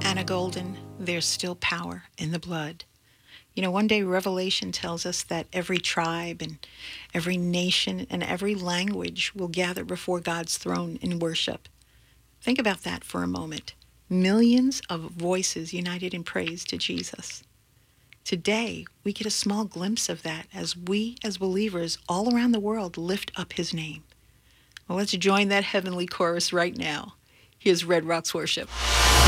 Hannah Golden, there's still power in the blood. You know, one day Revelation tells us that every tribe and every nation and every language will gather before God's throne in worship. Think about that for a moment. Millions of voices united in praise to Jesus. Today, we get a small glimpse of that as we, as believers all around the world, lift up his name. Well, let's join that heavenly chorus right now. Here's Red Rocks Worship.